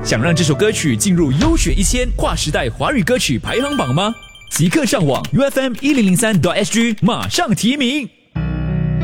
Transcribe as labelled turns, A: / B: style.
A: 想让这首歌曲进入优选1000跨时代华语歌曲排行榜吗？即刻上网 UFM1003.SG 马上提名。